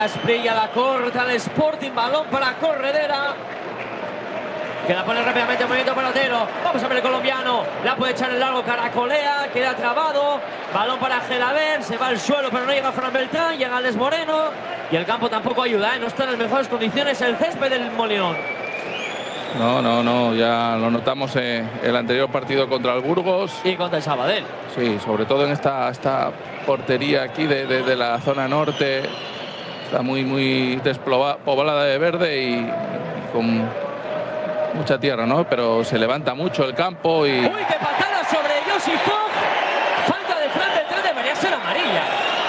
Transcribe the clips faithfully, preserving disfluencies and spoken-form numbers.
Brilla la corta el Sporting, balón para Corredera, que la pone rápidamente en movimiento para Otero. Vamos a ver el colombiano, la puede echar en largo, caracolea, queda trabado. Balón para Gelaber, se va al suelo pero no llega Fran Beltrán, llega Alex Moreno. Y el campo tampoco ayuda, ¿eh? No está en las mejores condiciones el césped del Molinón. No, no, no, ya lo notamos en el anterior partido contra el Burgos. Y contra el Sabadell. Sí, sobre todo en esta, esta portería aquí de, de, de la zona norte. Está muy, muy despoblada de verde y, y con mucha tierra, ¿no? Pero se levanta mucho el campo y... ¡Uy, qué patada sobre Josifov! Falta de Fran Beltrán, debería ser amarilla.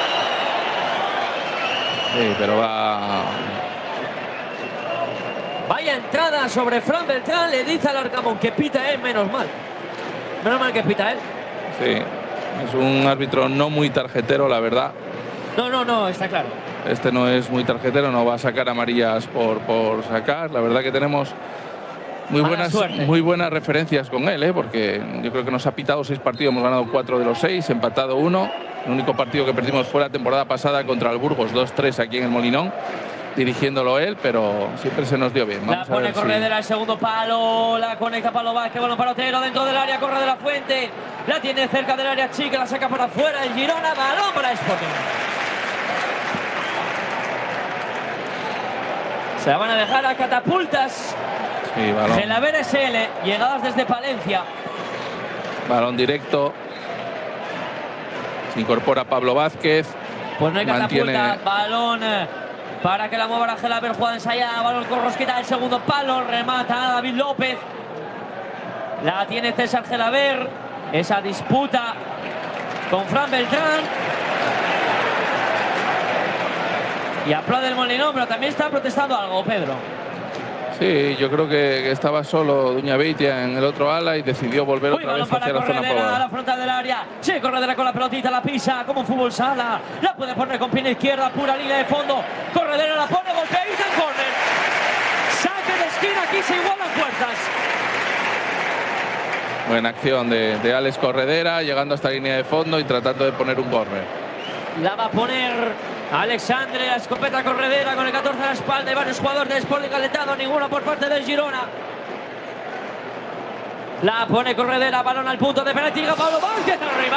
Sí, pero va... Vaya entrada sobre Fran Beltrán, le dice al Arcamón que pita él, menos mal. Menos mal que pita él. Sí, es un árbitro no muy tarjetero, la verdad. No, no, no, está claro. Este no es muy tarjetero, no va a sacar amarillas por, por sacar. La verdad que tenemos muy buenas, muy buenas referencias con él, ¿eh? Porque yo creo que nos ha pitado seis partidos, hemos ganado cuatro de los seis, empatado uno. El único partido que perdimos fue la temporada pasada contra el Burgos, dos tres aquí en el Molinón, dirigiéndolo él, pero siempre se nos dio bien. Vamos la pone a Corredera, si... el segundo palo, la conecta Pablo Vázquez, balón para Otero, dentro del área, corre de la Fuente, la tiene cerca del área chica, la saca para afuera, el Girona, balón para Sporting. Se la van a dejar a catapultas. Sí, balón. Gelaber S L, llegadas desde Palencia. Balón directo. Se incorpora Pablo Vázquez. Pues no hay mantiene... catapulta, balón para que la mueva Gelaber, jugada ensayada, balón con Rosquita, el segundo palo, remata David López. La tiene César Gelaber. Esa disputa con Fran Beltrán. Y aplaude el Molinón, pero también está protestando algo, Pedro. Sí, yo creo que, que estaba solo Duña Beitia en el otro ala y decidió volver Uy, otra vez hacia la zona poblada. A la frontal del área. Sí, Corredera con la pelotita, la pisa como un fútbol sala. La puede poner con pierna izquierda, pura línea de fondo. Corredera la pone, golpea y el córner. Saque de esquina, aquí se igualan fuerzas. Buena acción de, de Alex Corredera, llegando hasta la línea de fondo y tratando de poner un córner. La va a poner Alexandre, la escopeta Corredera con el catorce a la espalda y varios jugadores de Sporting calentado, ninguno por parte del Girona. La pone Corredera, balón al punto de penalti, llega Pablo Vázquez arriba.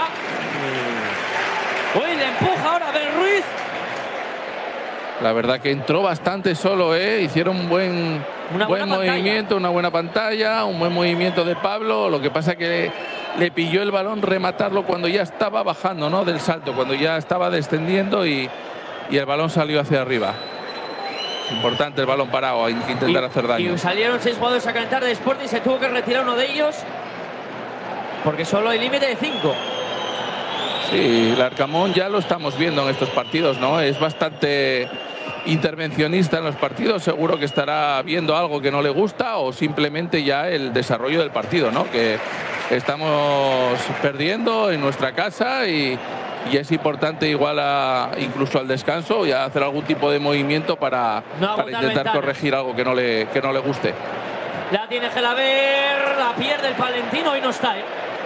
Uy, le empuja ahora Ben Ruiz. La verdad que entró bastante solo, ¿eh? Hicieron un buen, una buen movimiento, una buena pantalla, un buen movimiento de Pablo. Lo que pasa es que le, le pilló el balón rematarlo cuando ya estaba bajando, ¿no? Del salto, cuando ya estaba descendiendo y, y el balón salió hacia arriba. Importante el balón parado, hay que intentar y, hacer daño. Y salieron seis jugadores a calentar de Sporting y se tuvo que retirar uno de ellos porque solo hay límite de cinco. Sí, el Arcamón ya lo estamos viendo en estos partidos, ¿no? Es bastante intervencionista en los partidos, seguro que estará viendo algo que no le gusta o simplemente ya el desarrollo del partido, ¿no? Que estamos perdiendo en nuestra casa y, y es importante igual a, incluso al descanso ya hacer algún tipo de movimiento para, no para intentar ventanas. corregir algo que no le, que no le guste. La tiene Gelaber, la pierde el Palentino y no está, ¿eh?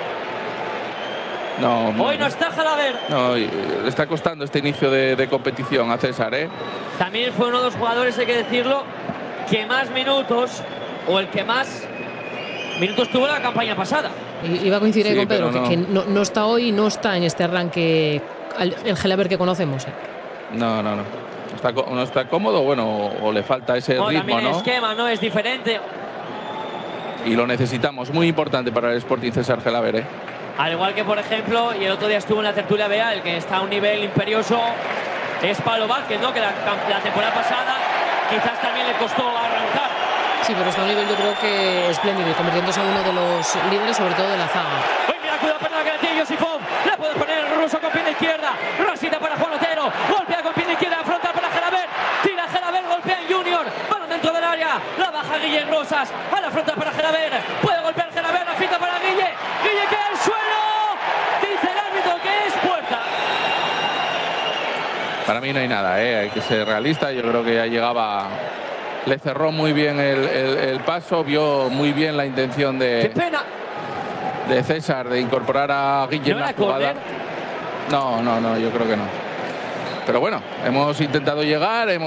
No, Hoy no está Gelaber. No, le está costando este inicio de, de competición a César, ¿eh? También fue uno de los jugadores, hay que decirlo, que más minutos o el que más minutos tuvo la campaña pasada. Iba a coincidir sí, con Pedro, no. que, que no, no está hoy, no está en este arranque el, el Gelaber que conocemos, ¿eh? No, no, no. Está, no está cómodo, bueno, o, o le falta ese no, ritmo, también ¿no? El esquema no es diferente. Y lo necesitamos, muy importante para el Sporting César Gelaber, ¿eh? Al igual que, por ejemplo, y el otro día estuvo en la tertulia B A, el que está a un nivel imperioso es Pablo Vázquez, ¿no? Que la, la temporada pasada quizás también le costó arrancar. Sí, pero está a un nivel yo creo que espléndido y convirtiéndose en uno de los líderes, sobre todo de la zaga. Uy, mira, cuidado, perdón, que la tiene Josifov. La puede poner el ruso con pierna izquierda. Rosita para Juan Otero. Golpea con pierna izquierda, afronta para Gelaber. Tira Gelaber, golpea en Junior. Balón dentro del área. La baja Guille Rosas. A la frontal para Gelaber. Puede golpear Gelaber, la fita para Guille. Guille queda al suelo. Dice el árbitro que es puerta. Para mí no hay nada, ¿eh? Hay que ser realista. Yo creo que ya llegaba... Le cerró muy bien el, el, el paso, vio muy bien la intención de, ¡Qué pena! de César de incorporar a Guille en la jugada. No, no, no, yo creo que no. Pero bueno, hemos intentado llegar, hemos